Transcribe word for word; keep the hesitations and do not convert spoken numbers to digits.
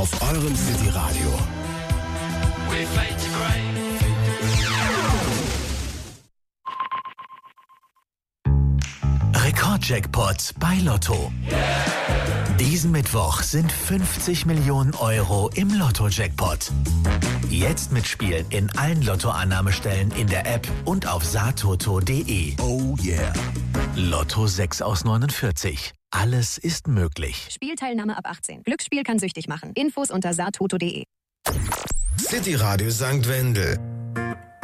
auf eurem City Radio. We fade to grey. Rekordjackpot bei Lotto. Diesen Mittwoch sind fünfzig Millionen Euro im Lotto-Jackpot. Jetzt mitspielen in allen Lottoannahmestellen in der App und auf satoto punkt de. Oh yeah. Lotto sechs aus neunundvierzig. Alles ist möglich. Spielteilnahme ab achtzehn. Glücksspiel kann süchtig machen. Infos unter satoto punkt de. City Radio Sankt Wendel.